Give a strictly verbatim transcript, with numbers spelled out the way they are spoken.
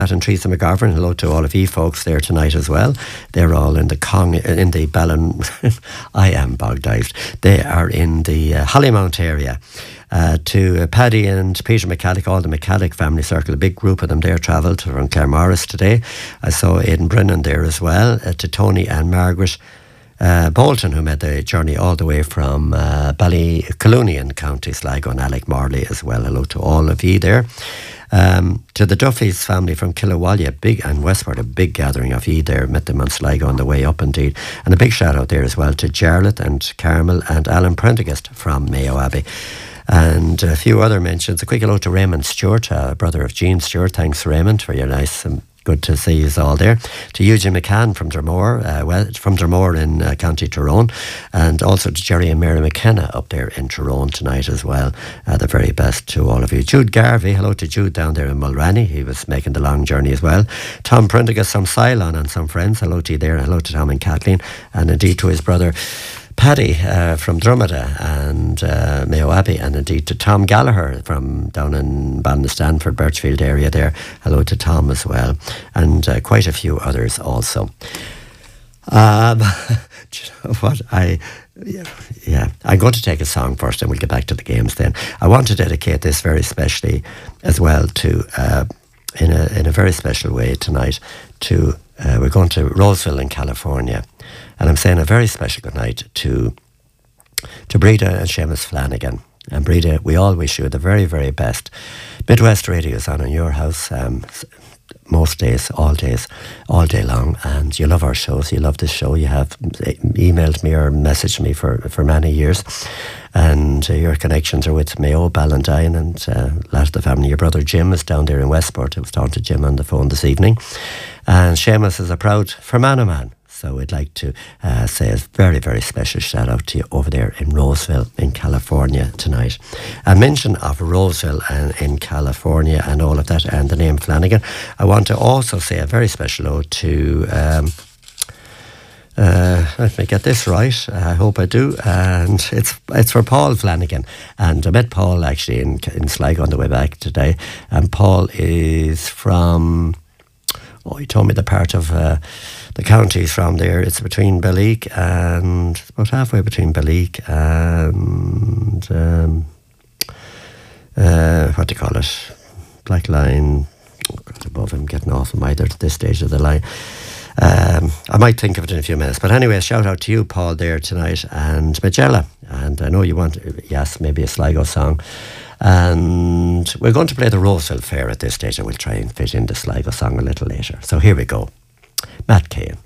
and Teresa McGovern. Hello to all of you folks there tonight as well. They're all in the Cong, in the Ballin. I am bog-dived. They are in the uh, Hollymount area. Uh, to uh, Paddy and Peter McCallick, all the McCallick family circle, a big group of them there travelled from Claremorris today. I saw Aidan Brennan there as well. Uh, to Tony and Margaret uh, Bolton, who made the journey all the way from uh, Ballycolony in County Sligo, and Alec Morley as well. Hello to all of you there. Um, to the Duffy's family from Killawalla, big and Westport, a big gathering of you there. Met them on Sligo on the way up indeed. And a big shout out there as well to Jarlath and Carmel and Alan Prendergast from Mayo Abbey. And a few other mentions. A quick hello to Raymond Stewart, uh, brother of Jean Stewart. Thanks, Raymond, for your nice and good to see you all there. To Eugene McCann from Dromore, uh, well, from Dromore in uh, County Tyrone, and also to Jerry and Mary McKenna up there in Tyrone tonight as well. Uh, the very best to all of you. Jude Garvey, hello to Jude down there in Mulranny. He was making the long journey as well. Tom Prendergast from Ceylon and some friends. Hello to you there. Hello to Tom and Kathleen, and indeed to his brother Paddy uh, from Drogheda and uh, Mayo Abbey, and indeed to Tom Gallagher from down in Ballinstanford, Birchfield area there. Hello to Tom as well, and uh, quite a few others also. Um, do you know what? I, yeah, yeah, I'm going to take a song first and we'll get back to the games then. I want to dedicate this very specially as well to, uh, in a in a very special way tonight, to, uh, we're going to Roseville in California. And I'm saying a very special good night to to Breda and Seamus Flanagan. And Breda, we all wish you the very, very best. Midwest Radio is on in your house um, most days, all days, all day long. And you love our shows. You love this show. You have emailed me or messaged me for, for many years. And uh, your connections are with Mayo, Ballantyne, and uh, a lot of the family. Your brother Jim is down there in Westport. I was talking to Jim on the phone this evening. And Seamus is a proud Fermanagh man. So we'd like to uh, say a very, very special shout out to you over there in Roseville in California tonight. A mention of Roseville and in California and all of that, and the name Flanagan. I want to also say a very special ode to, um, uh, let me get this right, I hope I do, and it's it's for Paul Flanagan. And I met Paul actually in, in Sligo on the way back today, and Paul is from, oh, he told me the part of uh, the counties from there. It's between Balleek and, it's about halfway between Balleek and, um, uh, what do you call it? Black Line. Oh God, above him, getting off him either at this stage of the line. Um, I might think of it in a few minutes. But anyway, shout out to you, Paul, there tonight, and Magella. And I know you want, yes, maybe a Sligo song. And we're going to play the Roseville Fair at this stage, and we'll try and fit in the Sligo song a little later. So here we go. Matt Cain.